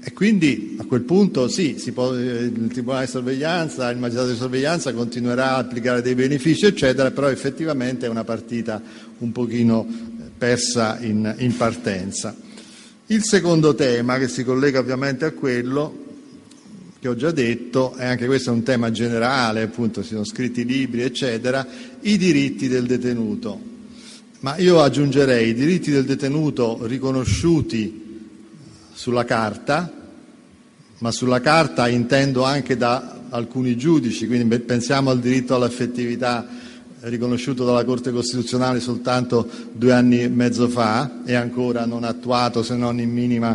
E quindi a quel punto sì, il Tribunale di sorveglianza, il magistrato di sorveglianza continuerà a applicare dei benefici eccetera, però effettivamente è una partita un pochino persa in partenza. Il secondo tema, che si collega ovviamente a quello che ho già detto, e anche questo è un tema generale, appunto si sono scritti libri eccetera, i diritti del detenuto. Ma io aggiungerei i diritti del detenuto riconosciuti sulla carta, ma sulla carta intendo anche da alcuni giudici, quindi pensiamo al diritto all'affettività riconosciuto dalla Corte Costituzionale soltanto 2 anni e mezzo fa e ancora non attuato se non in minima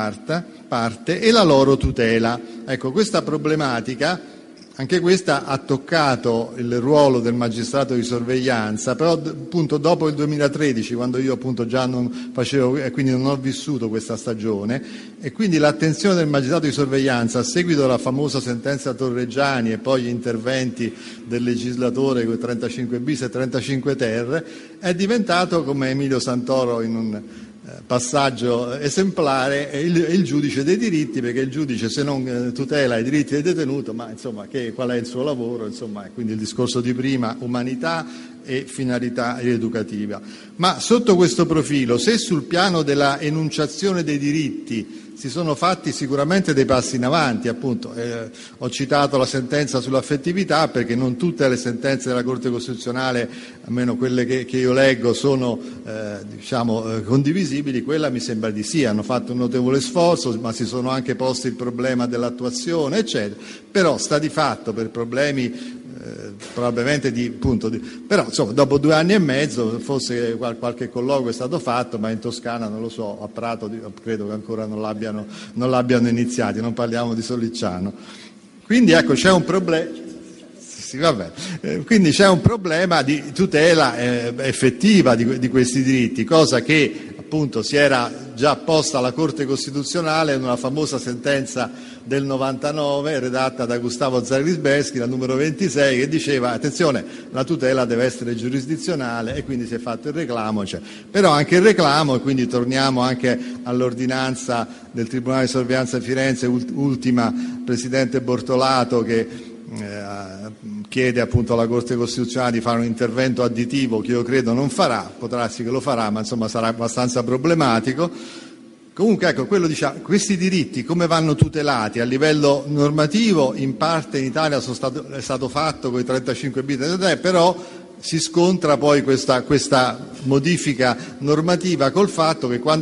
parte, e la loro tutela. Ecco, questa problematica, anche questa ha toccato il ruolo del magistrato di sorveglianza, però appunto dopo il 2013, quando io appunto già non facevo e quindi non ho vissuto questa stagione, e quindi l'attenzione del magistrato di sorveglianza a seguito della famosa sentenza Torreggiani e poi gli interventi del legislatore con 35 bis e 35 ter è diventato, come Emilio Santoro in un passaggio esemplare, il giudice dei diritti, perché il giudice se non tutela i diritti del detenuto, ma insomma qual è il suo lavoro? Insomma, quindi il discorso di prima, umanità e finalità rieducativa. Ma sotto questo profilo, se sul piano della enunciazione dei diritti si sono fatti sicuramente dei passi in avanti, appunto ho citato la sentenza sull'affettività perché non tutte le sentenze della Corte Costituzionale, almeno quelle che io leggo, sono condivisibili. Quella mi sembra di sì, hanno fatto un notevole sforzo, ma si sono anche posti il problema dell'attuazione eccetera, però sta di fatto per problemi probabilmente però insomma dopo 2 anni e mezzo forse qualche colloquio è stato fatto, ma in Toscana non lo so, a Prato credo che ancora non l'abbiano iniziati, non parliamo di Sollicciano. Quindi ecco, c'è un problema. Quindi c'è un problema di tutela effettiva di questi diritti, cosa che appunto si era già posta la Corte Costituzionale in una famosa sentenza del 99 redatta da Gustavo Zagrisbeschi, la numero 26, che diceva attenzione, la tutela deve essere giurisdizionale, e quindi si è fatto il reclamo, però anche il reclamo, e quindi torniamo anche all'ordinanza del Tribunale di sorveglianza di Firenze, ultima presidente Bortolato, che chiede appunto alla Corte Costituzionale di fare un intervento additivo che io credo non farà, potrà darsi che lo farà, ma insomma sarà abbastanza problematico. Comunque ecco, questi diritti come vanno tutelati a livello normativo, in parte in Italia è stato fatto con i 35 bis, però si scontra poi questa modifica normativa col fatto che quando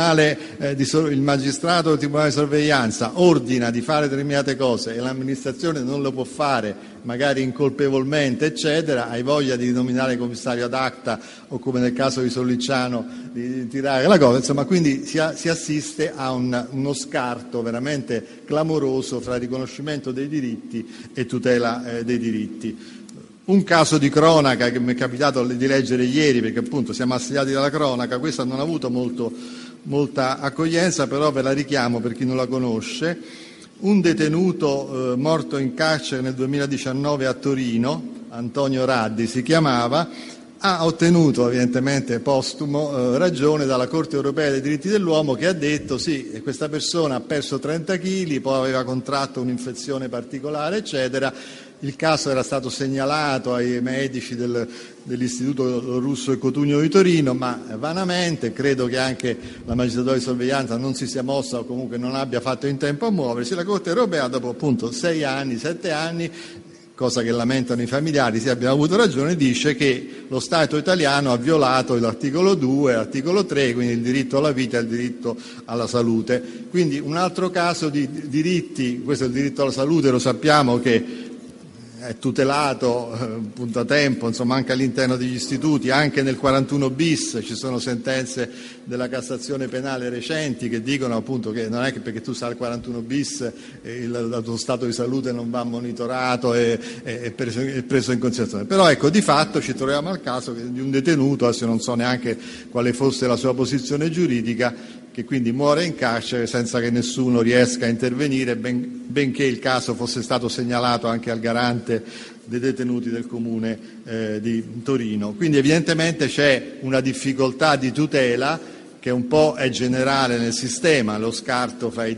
il magistrato del Tribunale di sorveglianza ordina di fare determinate cose e l'amministrazione non lo può fare, magari incolpevolmente eccetera, hai voglia di nominare commissario ad acta o, come nel caso di Sollicciano, di tirare la cosa, insomma, quindi si assiste a uno scarto veramente clamoroso fra riconoscimento dei diritti e tutela dei diritti. Un caso di cronaca che mi è capitato di leggere ieri, perché appunto siamo assediati dalla cronaca, questa non ha avuto molta accoglienza, però ve la richiamo per chi non la conosce. Un detenuto morto in carcere nel 2019 a Torino, Antonio Raddi si chiamava, ha ottenuto evidentemente postumo ragione dalla Corte Europea dei diritti dell'uomo, che ha detto sì, questa persona ha perso 30 kg, poi aveva contratto un'infezione particolare eccetera. Il caso era stato segnalato ai medici dell'Istituto Russo e Cotugno di Torino, ma vanamente. Credo che anche la magistratura di sorveglianza non si sia mossa o comunque non abbia fatto in tempo a muoversi. La Corte Europea, dopo appunto 7 anni, cosa che lamentano i familiari, sì, abbiamo avuto ragione, dice che lo Stato italiano ha violato l'articolo 2 e l'articolo 3, quindi il diritto alla vita e il diritto alla salute. Quindi un altro caso di diritti, questo è il diritto alla salute, lo sappiamo che è tutelato appunto a tempo, insomma, anche all'interno degli istituti. Anche nel 41 bis ci sono sentenze della Cassazione penale recenti che dicono appunto che non è che perché tu stai al 41 bis il tuo stato di salute non va monitorato e preso in considerazione. Però ecco, di fatto ci troviamo al caso di un detenuto, adesso non so neanche quale fosse la sua posizione giuridica, che quindi muore in carcere senza che nessuno riesca a intervenire, benché il caso fosse stato segnalato anche al garante dei detenuti del comune di Torino. Quindi evidentemente c'è una difficoltà di tutela che un po' è generale nel sistema, lo scarto fra i